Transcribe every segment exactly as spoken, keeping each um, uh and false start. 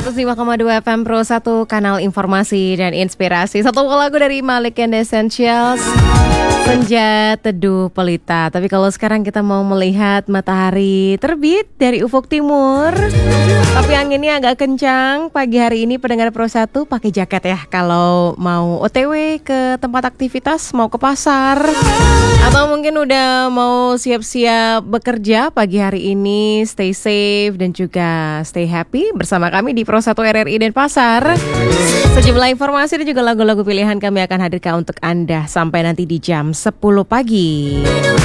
seratus lima koma dua F M Pro satu, kanal informasi dan inspirasi. Satu lagu dari Malik and the Essentials, Senja Teduh Pelita. Tapi kalau sekarang kita mau melihat matahari terbit dari ufuk timur, tapi anginnya agak kencang pagi hari ini. Pendengar Pro satu pakai jaket ya kalau mau O T W ke tempat aktivitas, mau ke pasar, atau mungkin udah mau siap-siap bekerja pagi hari ini. Stay safe dan juga stay happy bersama kami di Pro satu R R I Denpasar. Sejumlah informasi dan juga lagu-lagu pilihan kami akan hadirkan untuk Anda sampai nanti di jam sepuluh pagi.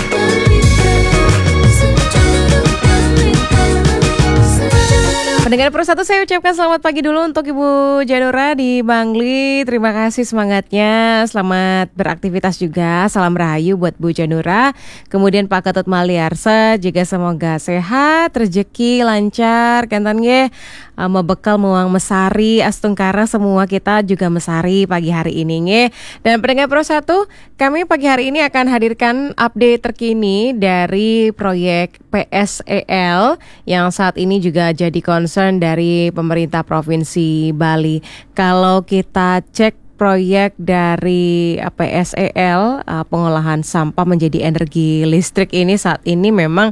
Pendengar Pro satu, saya ucapkan selamat pagi dulu untuk Ibu Janura di Bangli. Terima kasih semangatnya, selamat beraktivitas juga. Salam rahayu buat Bu Janura. Kemudian Pak Ketut Maliarsa juga semoga sehat, rezeki lancar, kantan nggih, mebekal muang mesari, astungkara semua kita juga mesari pagi hari ini nggih. Dan pendengar Pro satu, kami pagi hari ini akan hadirkan update terkini dari proyek P S E L yang saat ini juga jadi concern dari pemerintah Provinsi Bali. Kalau kita cek proyek dari P S E L, uh, pengolahan sampah menjadi energi listrik ini saat ini memang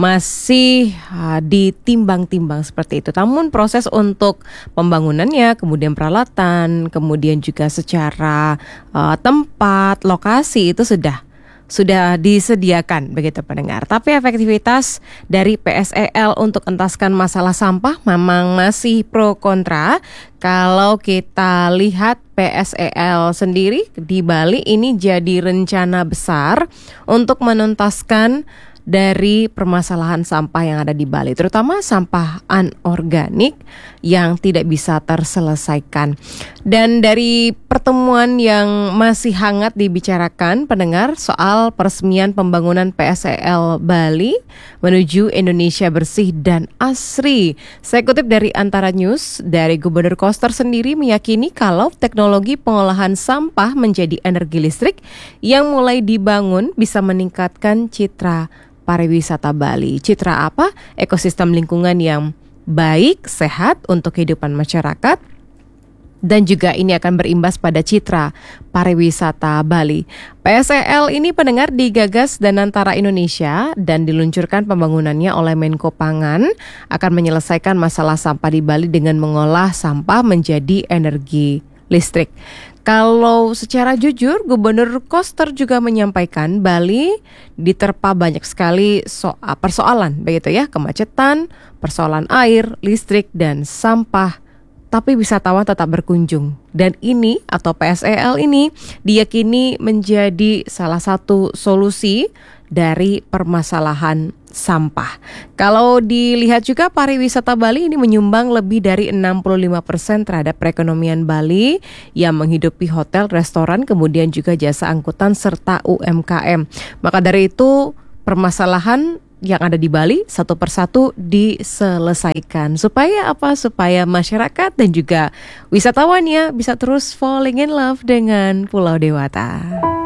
masih uh, ditimbang-timbang seperti itu. Namun proses untuk pembangunannya, kemudian peralatan, kemudian juga secara uh, tempat, lokasi itu sudah sudah disediakan begitu pendengar. Tapi efektivitas dari P S E L untuk entaskan masalah sampah memang masih pro kontra. Kalau kita lihat P S E L sendiri di Bali ini jadi rencana besar untuk menuntaskan dari permasalahan sampah yang ada di Bali, terutama sampah anorganik yang tidak bisa terselesaikan. Dan dari pertemuan yang masih hangat dibicarakan pendengar soal peresmian pembangunan P S E L Bali menuju Indonesia bersih dan asri. Saya kutip dari Antara News, dari Gubernur Koster sendiri meyakini kalau teknologi pengolahan sampah menjadi energi listrik yang mulai dibangun bisa meningkatkan citra pariwisata Bali. Citra apa? Ekosistem lingkungan yang baik, sehat untuk kehidupan masyarakat. Dan juga ini akan berimbas pada citra pariwisata Bali. P S E L ini pendengar digagas Danantara Indonesia dan diluncurkan pembangunannya oleh Menko Pangan, akan menyelesaikan masalah sampah di Bali dengan mengolah sampah menjadi energi listrik. Kalau secara jujur, Gubernur Koster juga menyampaikan Bali diterpa banyak sekali soal persoalan, begitu ya, kemacetan, persoalan air, listrik, dan sampah. Tapi wisatawan tetap berkunjung. Dan ini atau P S E L ini diyakini menjadi salah satu solusi dari permasalahan sampah. Kalau dilihat juga pariwisata Bali ini menyumbang lebih dari enam puluh lima persen terhadap perekonomian Bali yang menghidupi hotel, restoran, kemudian juga jasa angkutan serta U M K M. Maka dari itu permasalahan yang ada di Bali satu persatu diselesaikan. Supaya apa? Supaya masyarakat dan juga wisatawannya bisa terus falling in love dengan Pulau Dewata.